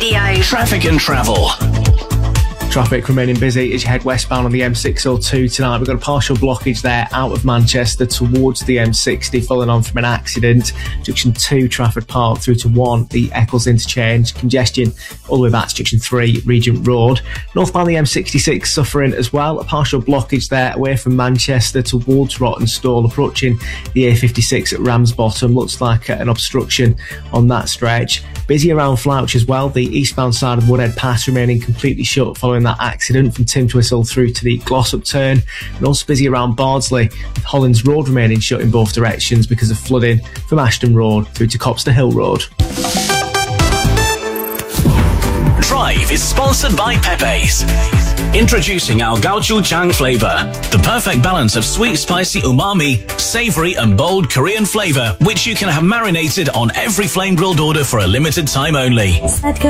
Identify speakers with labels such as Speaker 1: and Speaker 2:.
Speaker 1: Radio.
Speaker 2: Traffic and travel.
Speaker 3: Traffic remaining busy as you head westbound on the M602 tonight. We've got a partial blockage there out of Manchester towards the M60 following on from an accident. Junction 2 Trafford Park through to 1 the Eccles interchange. Congestion all the way back to Junction 3 Regent Road. Northbound the M66 suffering as well. A partial blockage there away from Manchester towards Rottenstall, approaching the A56 at Ramsbottom. Looks like an obstruction on that stretch. Busy around Flouch as well. The eastbound side of Woodhead Pass remaining completely shut following that accident from Timtwistle through to the Glossop turn, and also busy around Bardsley with Hollands Road remaining shut in both directions because of flooding from Ashton Road through to Copster Hill Road.
Speaker 2: Drive is sponsored by Pepe's. Introducing our gochujang flavour, the perfect balance of sweet, spicy umami, savoury and bold Korean flavour, which you can have marinated on every flame grilled order for a limited time only.